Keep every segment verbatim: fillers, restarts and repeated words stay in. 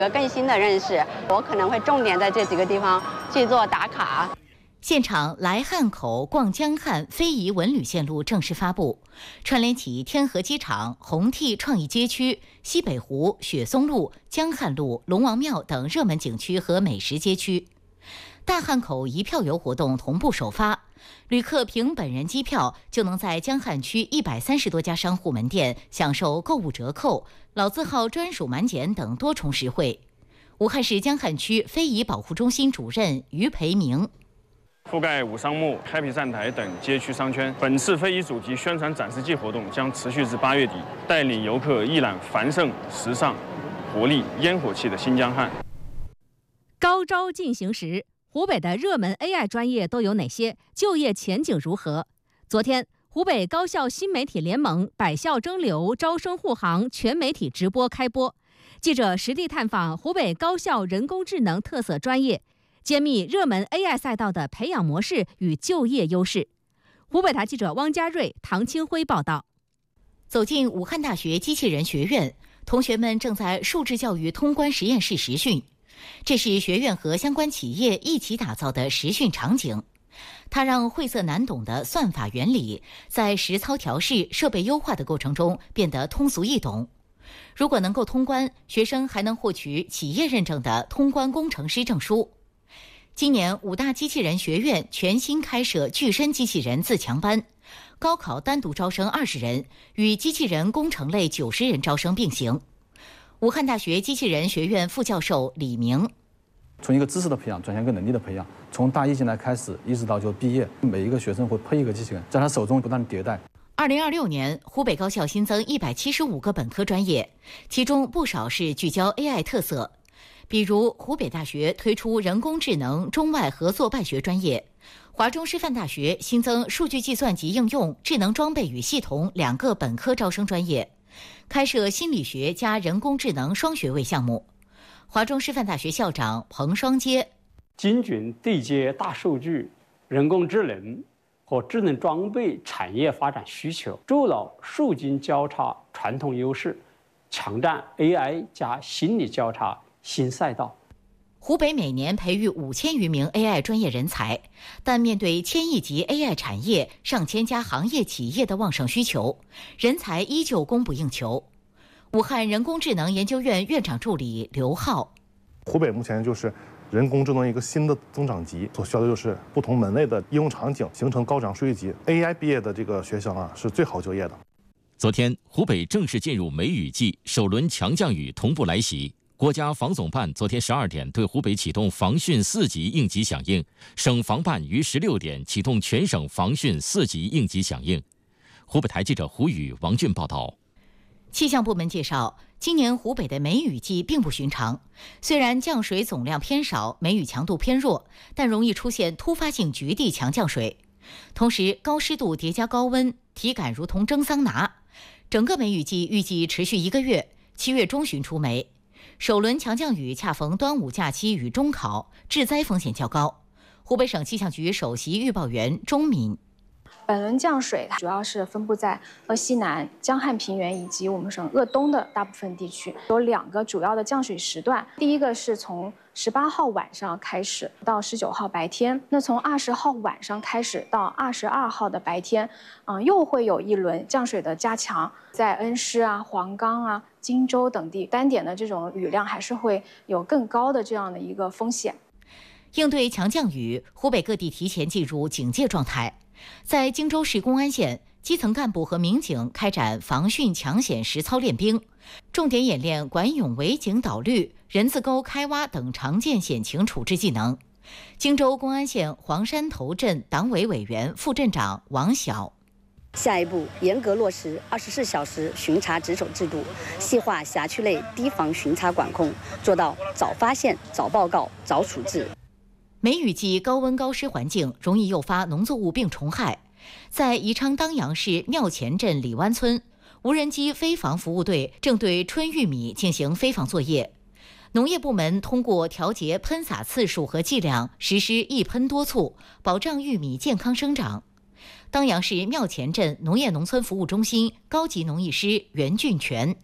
有更新的认识，我可能会重点在这几个地方去做打卡。 现场来汉口逛江汉非遗文旅线路正式发布，串联起天河机场、红替创意街区、西北湖、雪松路、江汉路、龙王庙等热门景区和美食街区。大汉口一票游活动同步首发，旅客凭本人机票就能在江汉区一百三十多家商户门店享受购物折扣、老字号专属满减等多重实惠。武汉市江汉区非遗保护中心主任于培明。 覆盖武商墓、Happy站台等街区商圈。本次非遗主题宣传展示季活动将持续至八月底，带领游客一览繁盛、时尚、活力、烟火气的新江汉。 高招进行时，湖北的热门 A I 专业都有哪些？就业前景如何？昨天，湖北高校新媒体联盟百校争流招生护航全媒体直播开播，记者实地探访湖北高校人工智能特色专业。揭秘热门 A I 赛道的培养模式与就业优势。湖北台记者汪家瑞、唐清辉报道。 走进武汉大学机器人学院，同学们正在数字教育通关实验室实训。这是学院和相关企业一起打造的实训场景，它让晦涩难懂的算法原理在实操调试、设备优化的过程中变得通俗易懂。如果能够通关，学生还能获取企业认证的通关工程师证书。今年武大机器人学院全新开设具身机器人自强班，高考单独招生二十人，与机器人工程类九十人招生并行。武汉大学机器人学院副教授李明： 从一个知识的培养转向一个能力的培养，从大一进来开始，一直到就毕业，每一个学生会配一个机器人，在他手中不断迭代。 二零二六年，湖北高校新增一百七十五个本科专业，其中不少是聚焦 A I 特色。比如湖北大学推出人工智能中外合作办学专业，华中师范大学新增数据计算及应用、智能装备与系统两个本科招生专业，开设心理学加人工智能双学位项目。华中师范大学校长彭双阶： 精准对接大数据、人工智能和智能装备产业发展需求，筑牢数经交叉传统优势，强占 A I 加心理交叉新赛道。 湖北每年培育五千余名 A I 专业人才，但面对千亿级 A I 产业、上千家行业企业的旺盛需求，人才依旧供不应求。武汉人工智能研究院院长助理刘浩： 湖北目前就是人工智能一个新的增长极，所需要的就是不同门类的应用场景形成高涨数据集。A I 毕业的这个学生啊，是最好就业的。 昨天，湖北正式进入梅雨季，首轮强降雨同步来袭。国家防总办昨天十二点对湖北启动防汛四级应急响应，省防办于十六点启动全省防汛四级应急响应。湖北台记者胡宇、王俊报道。 气象部门介绍，今年湖北的梅雨季并不寻常，虽然降水总量偏少，梅雨强度偏弱，但容易出现突发性局地强降水。同时，高湿度叠加高温，体感如同蒸桑拿。整个梅雨季预计持续一个月，七月中旬出梅。首轮强降雨恰逢端午假期与中考，致灾风险较高。湖北省气象局首席预报员钟敏： 本轮降水主要是分布在鄂西南、江汉平原以及我们省鄂东的大部分地区，有两个主要的降水时段。第一个是从十八号晚上开始到十九号白天，那从二十号晚上开始到二十二号的白天，嗯，又会有一轮降水的加强，在恩施啊、黄冈啊、荆州等地，单点的这种雨量还是会有更高的这样的一个风险。 应对强降雨，湖北各地提前进入警戒状态。在荆州市公安县，基层干部和民警开展防汛抢险实操练兵，重点演练管涌围井导绿、人字沟开挖等常见险情处置技能。荆州公安县黄山头镇党委委员、副镇长王晓： 下一步，严格落实二十四小时巡查值守制度，细化辖区内堤防巡查管控，做到早发现、早报告、早处置。 梅雨季高温高湿环境容易诱发农作物病虫害。在宜昌当阳市庙前镇李湾村，无人机飞防服务队正对春玉米进行飞防作业。农业部门通过调节喷洒次数和剂量，实施一喷多促，保障玉米健康生长。当阳市庙前镇农业农村服务中心高级农艺师袁俊全：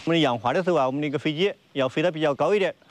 我们氧化的时候啊，我们那个飞机要飞得比较高一点。